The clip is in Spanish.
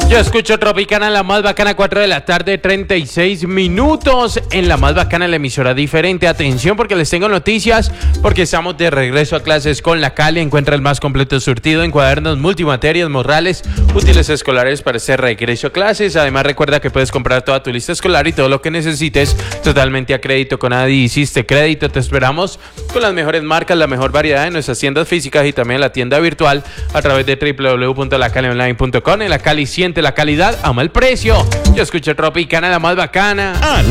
Yo escucho Tropicana, la más bacana, 4 de la tarde, 36 minutos. En la más bacana, la emisora diferente. Atención porque les tengo noticias, porque estamos de regreso a clases con la Cali. Encuentra el más completo surtido en cuadernos, multimaterias, morrales, útiles escolares para este regreso a clases. Además, recuerda que puedes comprar toda tu lista escolar y todo lo que necesites totalmente a crédito con Adi. Hiciste crédito, te esperamos con las mejores marcas, la mejor variedad en nuestras tiendas físicas y también la tienda virtual a través de www.lacalionline.com. En la Cali siente la calidad, ama el precio. Yo escucho Tropicana, la más bacana.